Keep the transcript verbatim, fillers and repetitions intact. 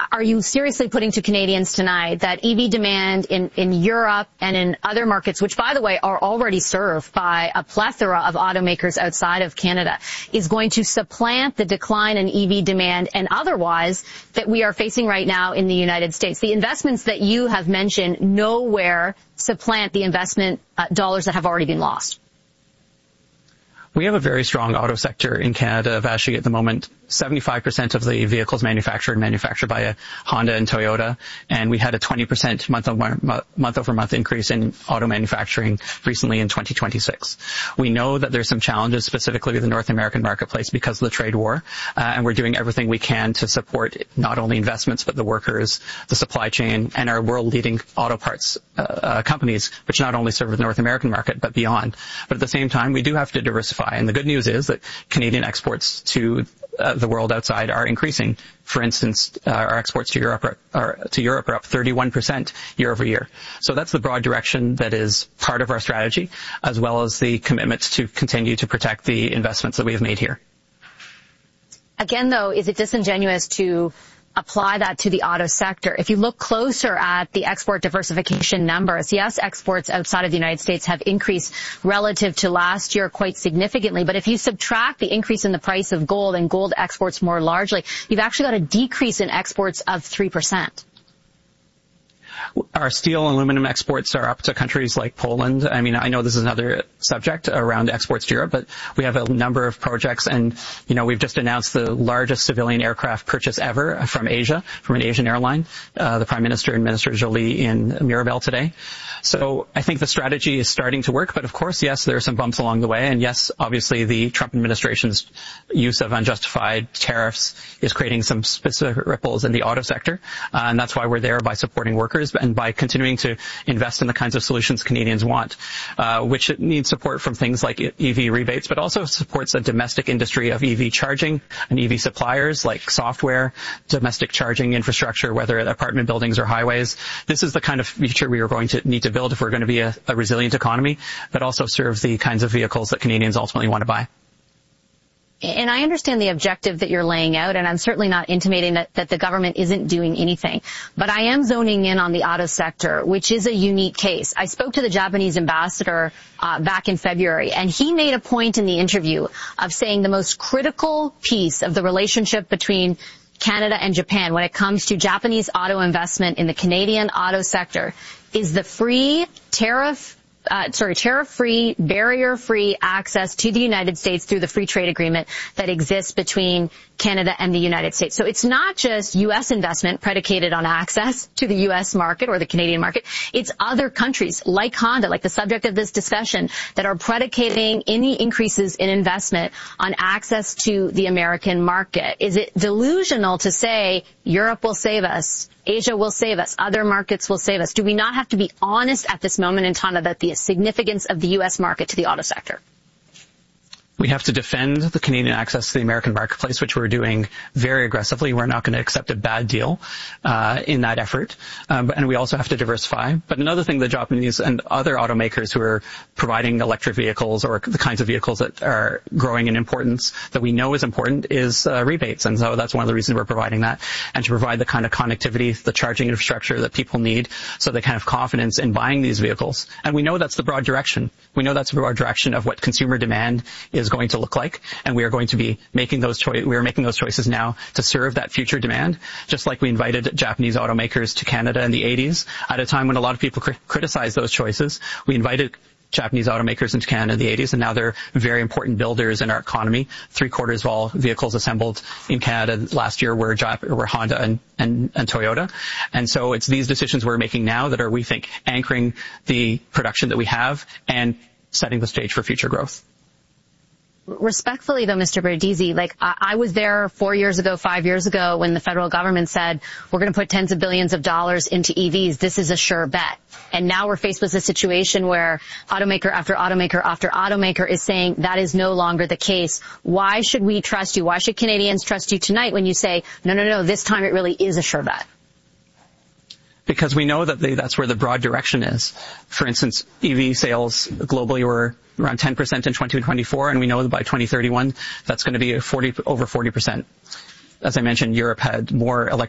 are you seriously putting to Canadians tonight that E V demand in, in Europe and in other markets, which, by the way, are already served by a plethora of automakers outside of Canada, is going to supplant the decline in E V demand and otherwise that we are facing right now in the United States? The investments that you have mentioned nowhere supplant the investment uh, dollars that have already been lost. We have a very strong auto sector in Canada. Actually, at the moment, seventy-five percent of the vehicles manufactured manufactured by a Honda and Toyota, and we had a twenty percent month over month over month increase in auto manufacturing recently in twenty twenty-six. We know that there's some challenges specifically with the North American marketplace because of the trade war, uh, and we're doing everything we can to support not only investments but the workers, the supply chain, and our world-leading auto parts uh, uh, companies, which not only serve the North American market but beyond. But at the same time, we do have to diversify. And the good news is that Canadian exports to uh, the world outside are increasing. For instance, uh, our exports to Europe are, are, to Europe are up thirty-one percent year over year. So that's the broad direction that is part of our strategy, as well as the commitment to continue to protect the investments that we have made here. Again, though, is it disingenuous to apply that to the auto sector? If you look closer at the export diversification numbers, yes, exports outside of the United States have increased relative to last year quite significantly. But if you subtract the increase in the price of gold and gold exports more largely, you've actually got a decrease in exports of three percent. Our steel and aluminum exports are up to countries like Poland. I mean, I know this is another subject around exports to Europe, but we have a number of projects, and, you know, we've just announced the largest civilian aircraft purchase ever from Asia, from an Asian airline, uh, the Prime Minister and Minister Jolie in Mirabel today. So I think the strategy is starting to work, but of course, yes, there are some bumps along the way, and yes, obviously the Trump administration's use of unjustified tariffs is creating some specific ripples in the auto sector, uh, and that's why we're there by supporting workers and by continuing to invest in the kinds of solutions Canadians want, uh, which needs support from things like E V rebates, but also supports a domestic industry of E V charging and E V suppliers like software, domestic charging infrastructure, whether at apartment buildings or highways. This is the kind of future we are going to need to build if we're going to be a, a resilient economy, but also serve the kinds of vehicles that Canadians ultimately want to buy. And I understand the objective that you're laying out, and I'm certainly not intimating that, that the government isn't doing anything. But I am zoning in on the auto sector, which is a unique case. I spoke to the Japanese ambassador uh, back in February, and he made a point in the interview of saying the most critical piece of the relationship between Canada and Japan when it comes to Japanese auto investment in the Canadian auto sector is the free tariff Uh, sorry, tariff-free, barrier-free access to the United States through the free trade agreement that exists between Canada and the United States. So it's not just U S investment predicated on access to the U S market or the Canadian market. It's other countries like Honda, like the subject of this discussion, that are predicating any increases in investment on access to the American market. Is it delusional to say Europe will save us, Asia will save us, other markets will save us? Do we not have to be honest at this moment in time about the significance of the U S market to the auto sector? We have to defend the Canadian access to the American marketplace, which we're doing very aggressively. We're not going to accept a bad deal uh, in that effort. Um, and we also have to diversify. But another thing the Japanese and other automakers who are providing electric vehicles or the kinds of vehicles that are growing in importance that we know is important is uh, rebates. And so that's one of the reasons we're providing that, and to provide the kind of connectivity, the charging infrastructure that people need so they can have confidence in buying these vehicles. And we know that's the broad direction. We know that's the broad direction of what consumer demand is going to look like, and we are going to be making those choices. We are making those choices now to serve that future demand, just like we invited Japanese automakers to Canada in the eighties at a time when a lot of people cr- criticized those choices. We invited Japanese automakers into Canada in the eighties, and now they're very important builders in our economy. Three quarters of all vehicles assembled in Canada last year were, Jap- were Honda and, and, and Toyota. And so it's these decisions we're making now that are, we think, anchoring the production that we have and setting the stage for future growth. Respectfully, though, Mister Berdizzi, like I, I was there four years ago, five years ago when the federal government said we're going to put tens of billions of dollars into E Vs. This is a sure bet. And now we're faced with a situation where automaker after automaker after automaker is saying that is no longer the case. Why should we trust you? Why should Canadians trust you tonight when you say, no, no, no, this time it really is a sure bet? Because we know that they, that's where the broad direction is. For instance, E V sales globally were around ten percent in twenty twenty-four, and we know that by twenty thirty-one, that's going to be forty, over forty percent. As I mentioned, Europe had more electric